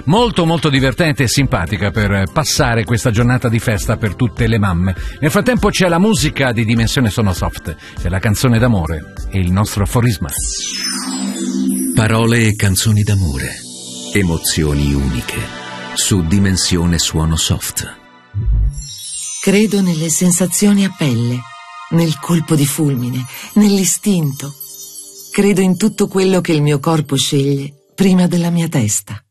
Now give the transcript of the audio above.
molto molto divertente e simpatica per passare questa giornata di festa per tutte le mamme. Nel frattempo c'è la musica di Dimensione Sonosoft, c'è la canzone d'amore e il nostro aforisma. Parole e canzoni d'amore, emozioni uniche, su Dimensione Suonosoft. Credo nelle sensazioni a pelle, nel colpo di fulmine, nell'istinto. Credo in tutto quello che il mio corpo sceglie prima della mia testa.